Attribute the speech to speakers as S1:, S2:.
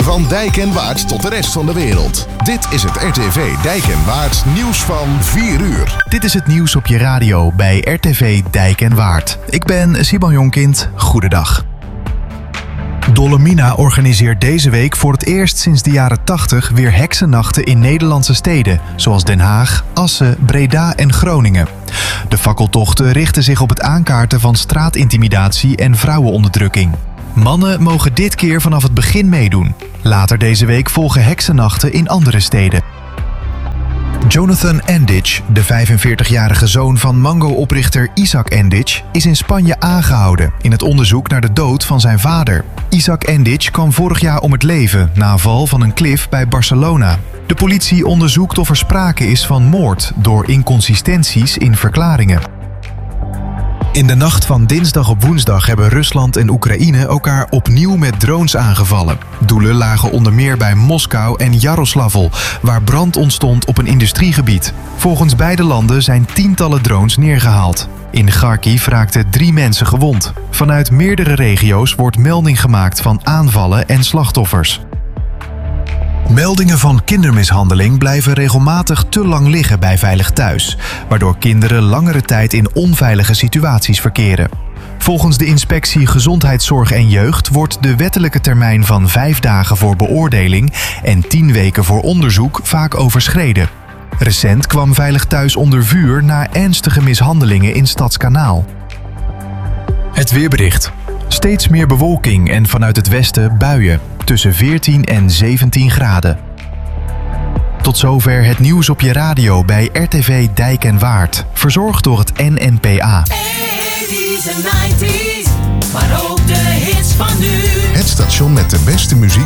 S1: Van Dijk en Waard tot de rest van de wereld. Dit is het RTV Dijk en Waard nieuws van 4 uur.
S2: Dit is het nieuws op je radio bij RTV Dijk en Waard. Ik ben Simon Jonkind. Goedendag. Dolomina organiseert deze week voor het eerst sinds de jaren 80 weer heksennachten in Nederlandse steden, zoals Den Haag, Assen, Breda en Groningen. De fakkeltochten richten zich op het aankaarten van straatintimidatie en vrouwenonderdrukking. Mannen mogen dit keer vanaf het begin meedoen. Later deze week volgen heksennachten in andere steden. Jonathan Endic, de 45-jarige zoon van Mango-oprichter Isaac Endic, is in Spanje aangehouden in het onderzoek naar de dood van zijn vader. Isaac Endic kwam vorig jaar om het leven na een val van een klif bij Barcelona. De politie onderzoekt of er sprake is van moord door inconsistenties in verklaringen. In de nacht van dinsdag op woensdag hebben Rusland en Oekraïne elkaar opnieuw met drones aangevallen. Doelen lagen onder meer bij Moskou en Jaroslavl, waar brand ontstond op een industriegebied. Volgens beide landen zijn tientallen drones neergehaald. In Kharkiv raakten 3 mensen gewond. Vanuit meerdere regio's wordt melding gemaakt van aanvallen en slachtoffers. Meldingen van kindermishandeling blijven regelmatig te lang liggen bij Veilig Thuis, waardoor kinderen langere tijd in onveilige situaties verkeren. Volgens de inspectie Gezondheidszorg en Jeugd wordt de wettelijke termijn van 5 dagen voor beoordeling en 10 weken voor onderzoek vaak overschreden. Recent kwam Veilig Thuis onder vuur na ernstige mishandelingen in Stadskanaal. Het weerbericht. Steeds meer bewolking en vanuit het westen buien. Tussen 14 en 17 graden. Tot zover het nieuws op je radio bij RTV Dijk en Waard. Verzorgd door het NNPA.
S3: 80's en 90's, maar ook de hits van nu.
S1: Het station met de beste muziek